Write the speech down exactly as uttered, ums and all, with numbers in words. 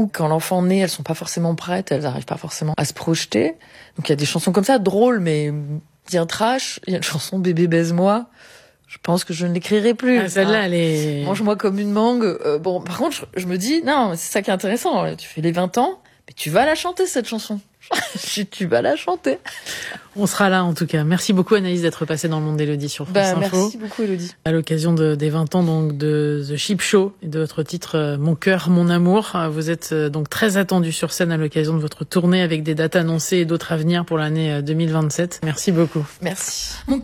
ou quand l'enfant naît, elles sont pas forcément prêtes, elles arrivent pas forcément à se projeter. Donc il y a des chansons comme ça, drôles, mais bien trash. Il y a une chanson Bébé baise-moi. Je pense que je ne l'écrirai plus. Ah, celle-là, hein. Elle est... Mange-moi comme une mangue. Euh, bon, par contre, je, je me dis, non, c'est ça qui est intéressant. Tu fais les vingt ans, mais tu vas la chanter, cette chanson. Tu vas la chanter. On sera là, en tout cas. Merci beaucoup, Anaïs, d'être passée dans le monde d'Élodie sur France bah, Info. Merci beaucoup, Élodie. À l'occasion de, des vingt ans, donc, de The Sheep Show et de votre titre euh, Mon cœur, mon amour. Vous êtes euh, donc très attendu sur scène à l'occasion de votre tournée avec des dates annoncées et d'autres à venir pour l'année euh, deux mille vingt-sept. Merci beaucoup. Merci.